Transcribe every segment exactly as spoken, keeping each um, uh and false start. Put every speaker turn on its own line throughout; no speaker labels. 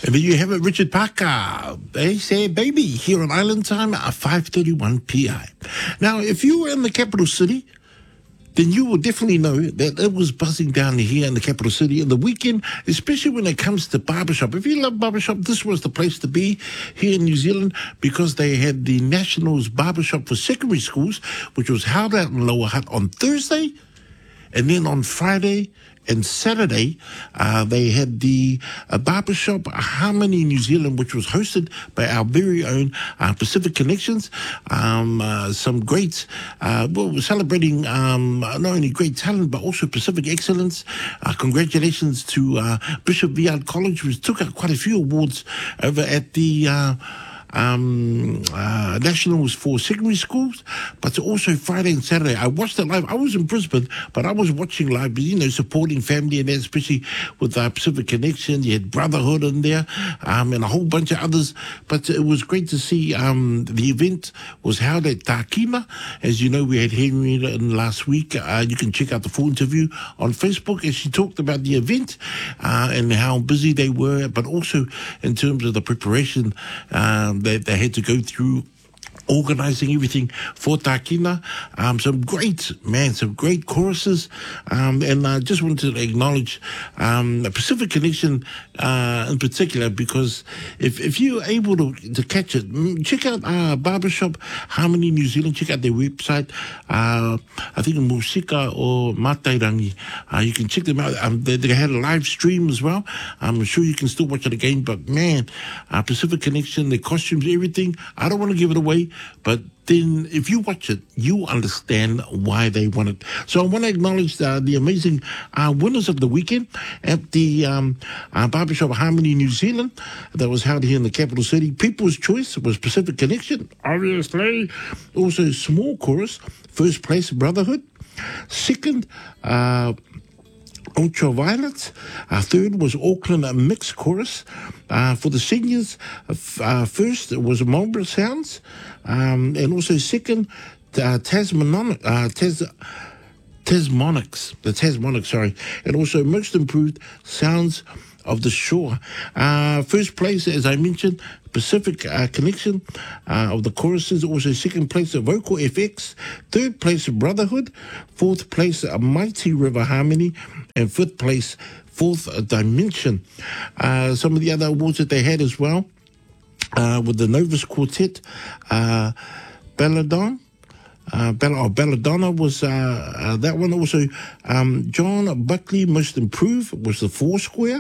And then you have it, Richard Parker. They say baby here on Island Time at five thirty-one p m. Now, if you were in the capital city, then you will definitely know that it was buzzing down here in the capital city in the weekend, especially when it comes to barbershop. If you love barbershop, this was the place to be here in New Zealand because they had the Nationals Barbershop for Secondary Schools, which was held out in Lower Hutt on Thursday, and then on Friday and Saturday, uh, they had the uh, Barbershop Harmony New Zealand, which was hosted by our very own uh, Pacific Connections. Um, uh, some great, uh, well, we're celebrating um, not only great talent, but also Pacific excellence. Uh, congratulations to uh, Bishop Viard College, which took out quite a few awards over at the Uh, Um, uh, Nationals for Secondary Schools, but also Friday and Saturday. I watched it live. I was in Brisbane, but I was watching live, you know, supporting family and that, especially with uh, Pacific Connection. You had Brotherhood in there, um, and a whole bunch of others. But it was great to see. Um, the event was held at Tākina. As you know, we had Henrietta in last week. Uh, you can check out the full interview on Facebook as she talked about the event uh, and how busy they were, but also in terms of the preparation um, that they had to go through organising everything for Tākina. Um, some great, man, some great choruses. Um, and I just wanted to acknowledge um, the Pacific Connection uh, in particular, because if, if you're able to, to catch it, check out uh, Barbershop Harmony New Zealand, check out their website. Uh, I think Musika or Matairangi. Uh, you can check them out. Um, they, they had a live stream as well. I'm sure you can still watch it again, but man, uh, Pacific Connection, the costumes, everything. I don't want to give it away, but then if you watch it, you understand why they won it. So I want to acknowledge uh, the amazing uh, winners of the weekend at the um, uh, Barbershop Harmony New Zealand that was held here in the capital city. People's Choice was Pacific Connection, obviously. Also, Small Chorus, first place, Brotherhood. Second, uh, Ultraviolet. Uh, third was Auckland Mixed Chorus. Uh, for the seniors, uh, first it was Marlborough Sounds. Um, and also second, uh, Tasmanic, uh, Tas, Tasmonics, the Tasmonics, sorry. And also most improved, Sounds of the Shore. Uh, first place, as I mentioned, Pacific uh, Connection uh, of the choruses. Also second place, Vocal F X. Third place, Brotherhood. Fourth place, Mighty River Harmony. And fifth place, Fourth Dimension. Uh, some of the other awards that they had as well, uh, with the Novus Quartet, uh, Belladonna. Uh, Bella, oh, Belladonna was uh, uh, that one. Also, um, John Buckley, Most Improved, was the Foursquare.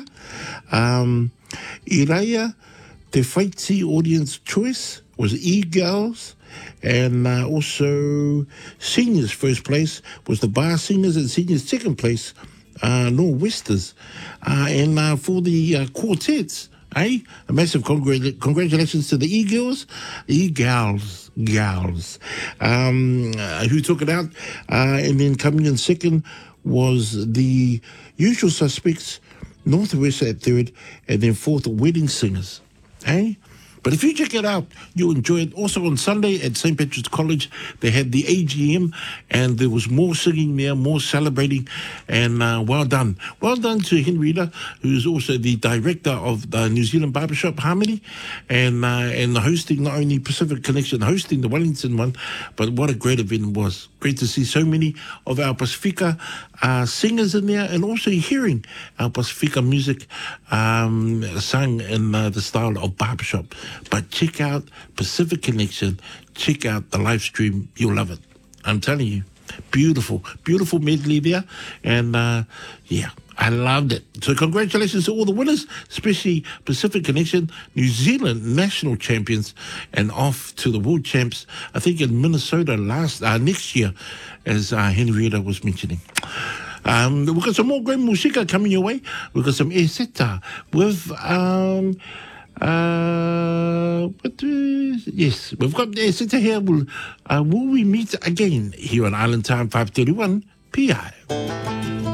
Um, Iraya Te Whaiti Audience Choice was E-Girls. And uh, also, Seniors first place was the Bar Singers, and Seniors second place, uh, Nor'Westers. Uh, and uh, for the uh, quartets, eh? A massive congr- congratulations to the E-Girls, E-Gals, Gals, um, uh, who took it out. Uh, and then coming in second was the Usual Suspects, Northwest at third, and then fourth, Wedding Singers, eh? But if you check it out, you'll enjoy it. Also on Sunday at Saint Patrick's College, they had the A G M, and there was more singing there, more celebrating, and uh, well done. Well done to Henrietta, who's also the director of the New Zealand Barbershop Harmony, and uh, and hosting not only Pacific Connection, hosting the Wellington one, but what a great event it was. Great to see so many of our Pacifica uh, singers in there, and also hearing our Pacifica music um, sung in uh, the style of barbershop. But check out Pacific Connection, check out the live stream, you'll love it. I'm telling you, beautiful, beautiful medley there, and uh, yeah, I loved it. So congratulations to all the winners, especially Pacific Connection, New Zealand national champions, and off to the world champs, I think in Minnesota last uh, next year, as uh, Henrietta was mentioning. Um, we've got some more great musica coming your way. We've got some Eseta with... Um, Uh, but uh, yes, we've got uh, Sita here. Will, uh, will we meet again here on Island Time five thirty-one P I?